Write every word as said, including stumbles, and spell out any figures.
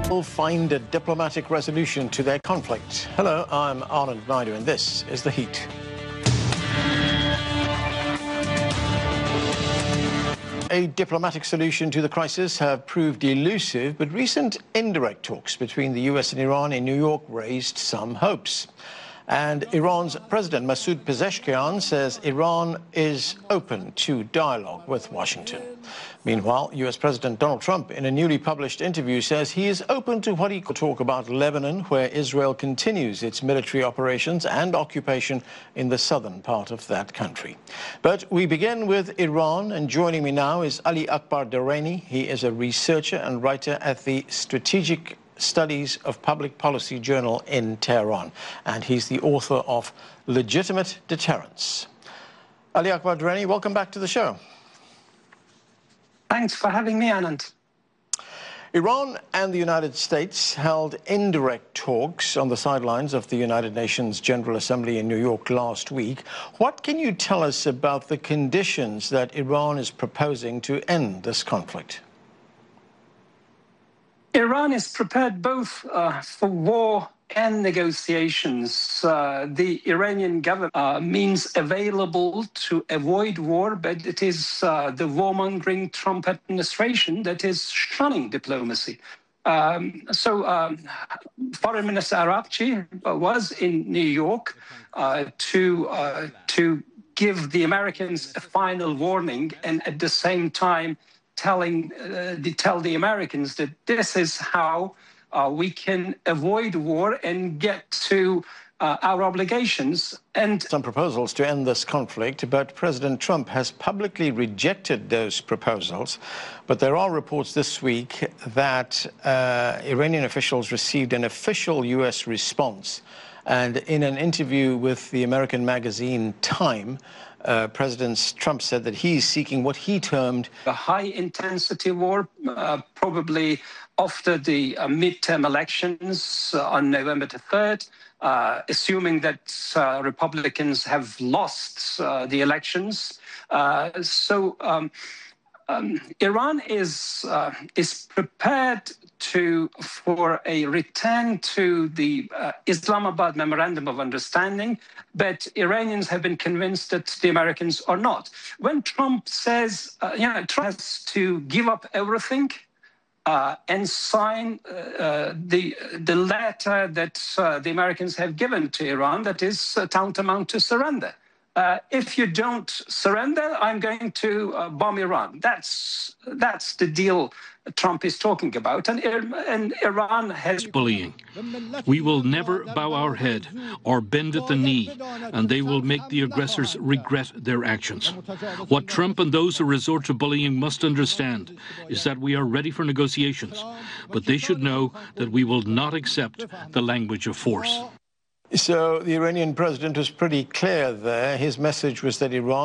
will find a diplomatic resolution to their conflict. Hello, I'm Anand Naidu, and this is The Heat. A diplomatic solution to the crisis have proved elusive, but recent indirect talks between the U S and Iran in New York raised some hopes. And Iran's President Masoud Pezeshkian says Iran is open to dialogue with Washington. Meanwhile, U S President Donald Trump, in a newly published interview, says he is open to what he could talk about Lebanon, where Israel continues its military operations and occupation in the southern part of that country. But we begin with Iran, and joining me now is Ali Akbar Durrani. He is a researcher and writer at the Strategic Studies of Public Policy Journal in Tehran, and he's the author of Legitimate Deterrence. Ali Akbar Durrani, welcome back to the show. Thanks for having me, Anand. Iran and the United States held indirect talks on the sidelines of the United Nations General Assembly in New York last week. What can you tell us about the conditions that Iran is proposing to end this conflict? Iran is prepared both uh, for war and negotiations. Uh, the Iranian government uh, means available to avoid war, but it is uh, the warmongering Trump administration that is shunning diplomacy. Um, so um, Foreign Minister Arabchi was in New York uh, to, uh, to give the Americans a final warning, and at the same time telling uh, the, tell the Americans that this is how uh, we can avoid war and get to uh, our obligations. And some proposals to end this conflict, but President Trump has publicly rejected those proposals. But there are reports this week that uh, Iranian officials received an official U S response. And in an interview with the American magazine Time, Uh, President Trump said that he's seeking what he termed a high-intensity war, uh, probably after the uh, midterm elections uh, on November the third, uh, assuming that uh, Republicans have lost uh, the elections. Uh, so um, um, Iran is uh, is prepared to for a return to the uh, Islamabad Memorandum of Understanding, but Iranians have been convinced that the Americans are not. When Trump says, uh, you know, Trump has to give up everything uh, and sign uh, uh, the the letter that uh, the Americans have given to Iran, that is uh, tantamount to surrender. Uh, if you don't surrender, I'm going to uh, bomb Iran. That's that's the deal Trump is talking about, and, and Iran has bullying. We will never bow our head or bend at the knee, and they will make the aggressors regret their actions. What Trump and those who resort to bullying must understand is that we are ready for negotiations, but they should know that we will not accept the language of force. So the Iranian president was pretty clear there. His message was that Iran